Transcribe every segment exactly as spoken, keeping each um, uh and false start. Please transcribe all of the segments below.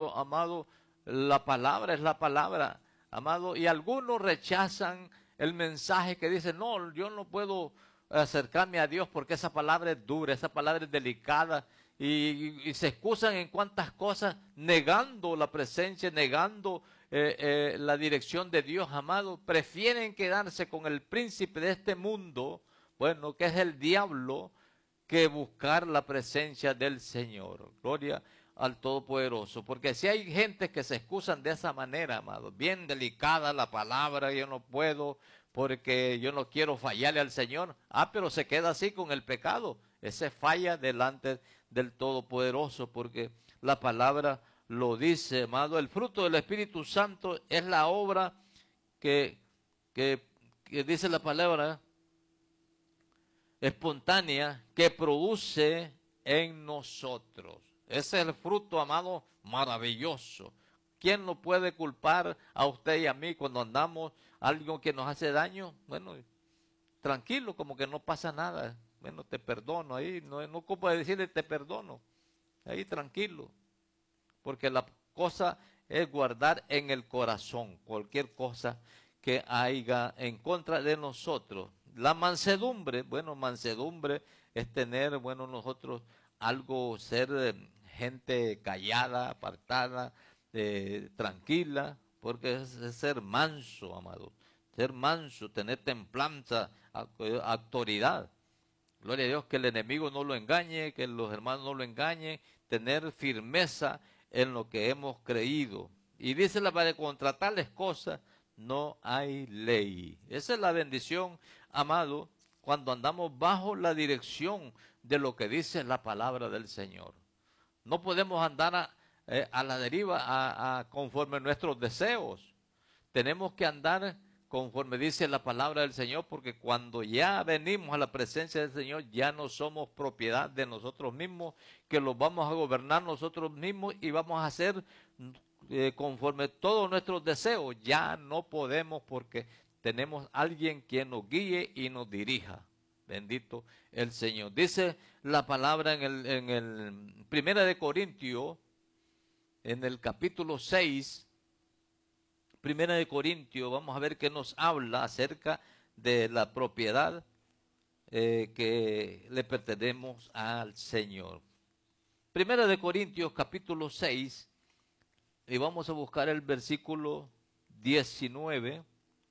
nosotros, amado, la palabra es la palabra, amado, y algunos rechazan el mensaje que dice, no, yo no puedo acercarme a Dios porque esa palabra es dura, esa palabra es delicada, y, y, y se excusan en cuantas cosas, negando la presencia, negando eh, eh, la dirección de Dios, amado. Prefieren quedarse con el príncipe de este mundo, bueno, que es el diablo, que buscar la presencia del Señor. Gloria al Todopoderoso. Porque si hay gente que se excusan de esa manera, amado, bien delicada la palabra, yo no puedo porque yo no quiero fallarle al Señor. Ah, pero se queda así con el pecado. Ese falla delante del Todopoderoso, porque la palabra lo dice, amado. El fruto del Espíritu Santo es la obra que, que, que dice la palabra, espontánea, que produce en nosotros. Ese es el fruto, amado, maravilloso. ¿Quién no puede culpar a usted y a mí cuando andamos algo que nos hace daño? Bueno, tranquilo, como que no pasa nada. Bueno, te perdono ahí, no, no ocupa decirle te perdono. Ahí tranquilo, porque la cosa es guardar en el corazón cualquier cosa que haya en contra de nosotros. La mansedumbre, bueno, mansedumbre es tener, bueno, nosotros algo, ser eh, gente callada, apartada, eh, tranquila, porque es, es ser manso, amado. Ser manso, tener templanza, autoridad. Gloria a Dios, que el enemigo no lo engañe, que los hermanos no lo engañen, tener firmeza en lo que hemos creído. Y dice la palabra, contra tales cosas no hay ley. Esa es la bendición, amado, cuando andamos bajo la dirección de lo que dice la palabra del Señor. No podemos andar a, eh, a la deriva a, a, conforme a nuestros deseos. Tenemos que andar conforme dice la palabra del Señor, porque cuando ya venimos a la presencia del Señor, ya no somos propiedad de nosotros mismos, que los vamos a gobernar nosotros mismos y vamos a hacer eh, conforme todos nuestros deseos. Ya no podemos, porque tenemos alguien quien nos guíe y nos dirija. Bendito el Señor. Dice la palabra en el, en el Primera de Corintios, en el capítulo seis, Primera de Corintios, vamos a ver qué nos habla acerca de la propiedad eh, que le pertenecemos al Señor. Primera de Corintios, capítulo seis, y vamos a buscar el versículo diecinueve,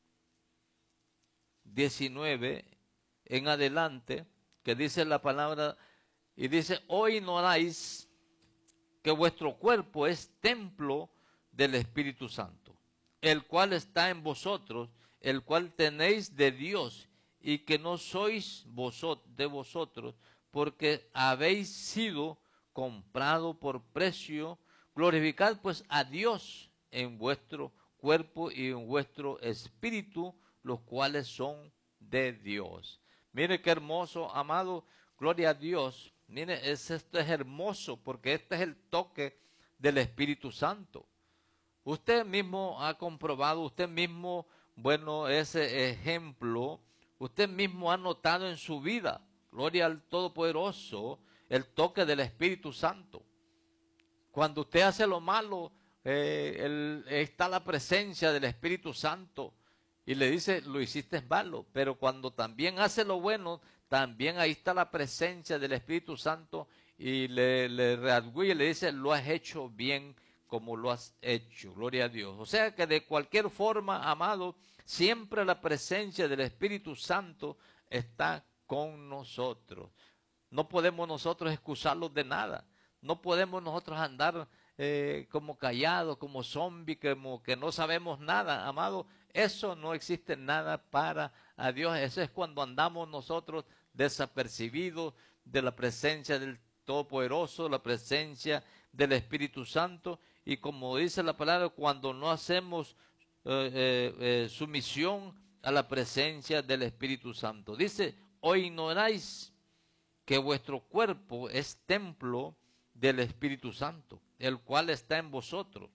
diecinueve en adelante, que dice la palabra, y dice, hoy ignoráis que vuestro cuerpo es templo del Espíritu Santo, el cual está en vosotros, el cual tenéis de Dios, y que no sois vosotros de vosotros, porque habéis sido comprado por precio. Glorificad pues a Dios en vuestro cuerpo y en vuestro espíritu, los cuales son de Dios. Mire qué hermoso, amado, gloria a Dios. Mire, es, esto es hermoso, porque este es el toque del Espíritu Santo. Usted mismo ha comprobado, usted mismo, bueno, ese ejemplo, usted mismo ha notado en su vida, gloria al Todopoderoso, el toque del Espíritu Santo. Cuando usted hace lo malo, eh, el, está la presencia del Espíritu Santo y le dice, lo hiciste malo. Pero cuando también hace lo bueno, también ahí está la presencia del Espíritu Santo y le, le redarguye y le dice, lo has hecho bien como lo has hecho, gloria a Dios. O sea que de cualquier forma, amado, siempre la presencia del Espíritu Santo está con nosotros. No podemos nosotros excusarlos de nada. No podemos nosotros andar eh, como callados, como zombies, como que no sabemos nada, amado. Eso no existe nada para a Dios. Eso es cuando andamos nosotros desapercibidos de la presencia del Todopoderoso, la presencia del Espíritu Santo, y como dice la palabra, cuando no hacemos eh, eh, eh, sumisión a la presencia del Espíritu Santo. Dice, o ignoráis que vuestro cuerpo es templo del Espíritu Santo, el cual está en vosotros,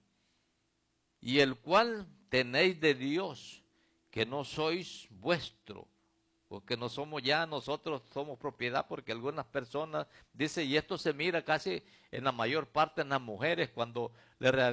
y el cual tenéis de Dios, que no sois vuestro, porque no somos ya nosotros, somos propiedad, porque algunas personas dicen, y esto se mira casi en la mayor parte en las mujeres, cuando le